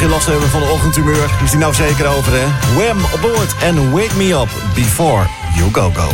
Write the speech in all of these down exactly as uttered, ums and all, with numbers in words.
je last hebben van de ochtendhumeur, is die nou zeker over, hè? Wham aboard en wake me up before you go go.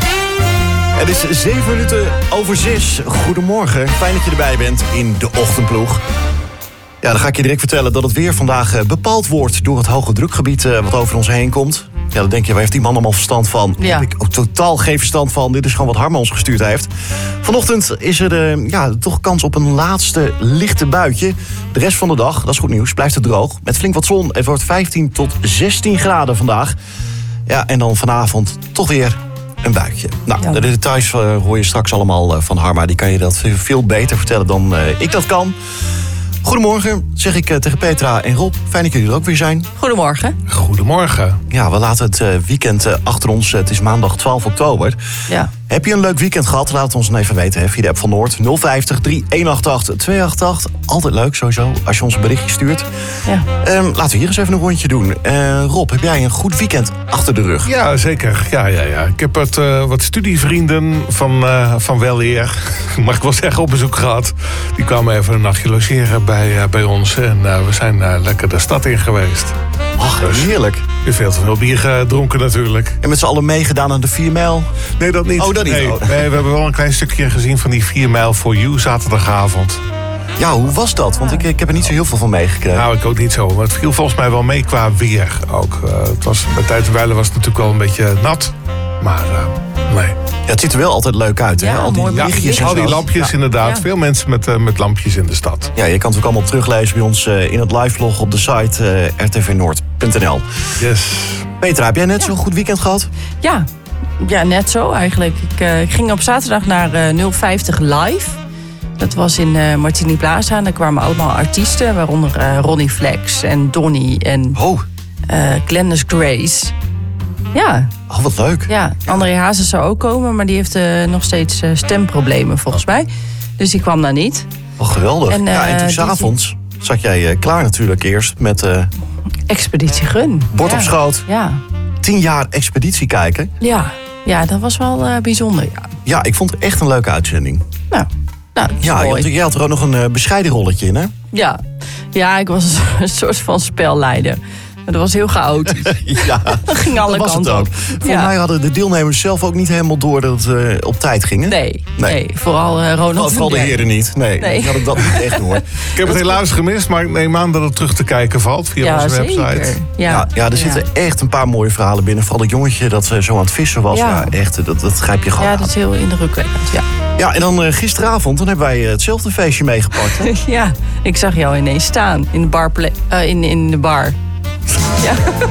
Het is zeven minuten over zes. Goedemorgen, fijn dat je erbij bent in de ochtendploeg. Ja, dan ga ik je direct vertellen dat het weer vandaag bepaald wordt door het hoge drukgebied wat over ons heen komt. Ja, dan denk je, waar heeft die man allemaal verstand van? Daar Ja. heb ik ook totaal geen verstand van. Dit is gewoon wat Harma ons gestuurd heeft. Vanochtend is er uh, ja, toch kans op een laatste lichte buitje. De rest van de dag, dat is goed nieuws, blijft het droog. Met flink wat zon. Het wordt vijftien tot zestien graden vandaag. Ja, en dan vanavond toch weer een buitje. Nou, Ja. de details uh, hoor je straks allemaal uh, van Harma. Die kan je dat veel beter vertellen dan uh, ik dat kan. Goedemorgen, zeg ik uh, tegen Petra en Rob. Fijn dat jullie er ook weer zijn. Goedemorgen. Goedemorgen. Ja, we laten het uh, weekend uh, achter ons. Het is maandag twaalf oktober. Ja. Heb je een leuk weekend gehad? Laat het ons dan even weten hè, via de app van Noord. nul vijftig, drie een acht acht, twee acht acht. Altijd leuk sowieso als je ons een berichtje stuurt. Ja. Um, laten we hier eens even een rondje doen. Uh, Rob, heb jij een goed weekend achter de rug? Ja, zeker. Ja, ja, ja. Ik heb wat, uh, wat studievrienden van, uh, van weleer, mag ik wel zeggen, op bezoek gehad. Die kwamen even een nachtje logeren bij, uh, bij ons. En uh, we zijn uh, lekker de stad in geweest. Ach, Dus- heerlijk. Er is veel te veel bier gedronken natuurlijk. En met z'n allen meegedaan aan de vier mijl. Nee, dat niet. Oh, dat niet. Nee, Oh. nee, we hebben wel een klein stukje gezien van die vier mijl for you zaterdagavond. Ja, hoe was dat? Want ik, ik heb er niet zo heel veel van meegekregen. Nou, ik ook niet zo. Maar het viel volgens mij wel mee qua weer ook. Uh, het was, bij tijd en wijle was het natuurlijk wel een beetje nat. Maar uh, nee. Ja, het ziet er wel altijd leuk uit, hè? Ja, Al die mooi lichtjes en Al die zo. lampjes Ja. inderdaad. Ja. Veel mensen met, uh, met lampjes in de stad. Ja, je kan het ook allemaal teruglezen bij ons uh, in het live-vlog op de site uh, r t v noord punt n l. Yes. Petra, heb jij net zo'n goed weekend gehad? Ja. Ja, net zo eigenlijk. Ik, uh, ik ging op zaterdag naar uh, nul vijftig Live. Dat was in uh, Martini Plaza. En daar kwamen allemaal artiesten. Waaronder uh, Ronnie Flex en Donnie en Oh, uh, Glennis Grace. Ja, oh wat leuk. ja. André Hazes zou ook komen. Maar die heeft uh, nog steeds uh, stemproblemen volgens mij. Dus die kwam daar niet. Oh, geweldig. En, ja, en uh, toen die- 's avonds zat jij uh, klaar natuurlijk eerst met uh, Expeditie Gun. bord ja. op schoot. Ja. Tien jaar expeditie kijken. Ja. Ja, dat was wel uh, bijzonder. Ja. Ja, ik vond het echt een leuke uitzending. Nou, nou dat is Ja, je mooi. had, jij had er ook nog een uh, bescheiden rolletje in, hè? Ja. ja, ik was een soort van spelleider. Maar dat was heel chaotisch. Ja, Dat ging alle dat was het kanten ook. op. Volgens Ja. mij hadden de deelnemers zelf ook niet helemaal door dat het uh, op tijd ging, hè? Nee, Nee. nee. vooral uh, Ronald. Oh, vooral de van der. heren niet. Nee, Nee. ik had ik dat niet echt hoor. Ik heb het helaas gemist, maar ik neem aan dat het terug te kijken valt via Ja, onze zeker. website. Ja, Ja, ja, er zitten echt een paar mooie verhalen binnen. Vooral dat jongetje dat uh, zo aan het vissen was. Ja, Ja. echt, dat, dat grijp je gewoon Ja, aan. dat is heel indrukwekkend. Ja. Ja, en dan uh, gisteravond, dan hebben wij uh, hetzelfde feestje meegepakt. Hè? ja, ik zag jou ineens staan in de bar. ple- uh, in, in de bar. Ja.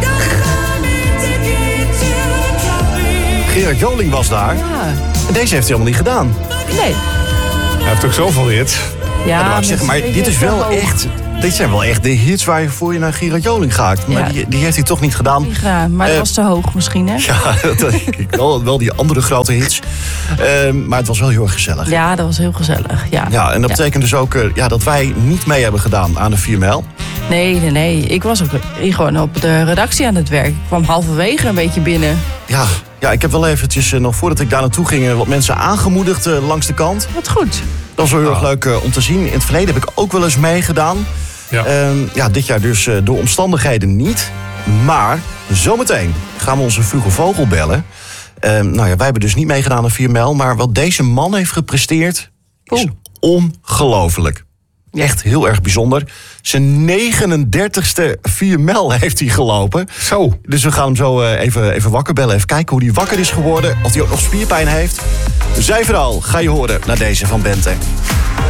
Gerard Joling was daar. ja. En deze heeft hij helemaal niet gedaan. Nee. Hij heeft ook zoveel hits. Ja, maar, zeg, maar mensen dit is zeggen wel hoog. echt... Dit zijn wel echt de hits waar je voor je naar Gerard Joling gaat. Maar Ja. die, die heeft hij toch niet gedaan. Niet gedaan, maar dat Eh, was te hoog misschien, hè? Ja, dat denk ik wel, wel die andere grote hits. Ehm, maar het was wel heel erg gezellig. Ja, dat was heel gezellig. Ja, Ja, en dat Ja. betekent dus ook uh, ja, dat wij niet mee hebben gedaan aan de vier mijl. Nee, nee, nee. Ik was ook gewoon op de redactie aan het werk. Ik kwam halverwege een beetje binnen. Ja, ja, ik heb wel eventjes, uh, nog voordat ik daar naartoe ging... Uh, wat mensen aangemoedigd uh, langs de kant. Wat goed. Dat was wel heel erg Ah. leuk uh, om te zien. In het verleden heb ik ook wel eens meegedaan. Ja. Ehm, ja, dit jaar dus uh, door omstandigheden niet. Maar zometeen gaan we onze Vroege Vogel bellen. Ehm, nou ja, wij hebben dus niet meegedaan aan vier mijl. Maar wat deze man heeft gepresteerd is Oeh. ongelooflijk. Echt heel erg bijzonder. Zijn negenendertigste vier mijl heeft hij gelopen. Zo. Dus we gaan hem zo uh, even, even wakker bellen. Even kijken hoe hij wakker is geworden. Of hij ook nog spierpijn heeft. Zijn verhaal ga je horen naar deze van Bente.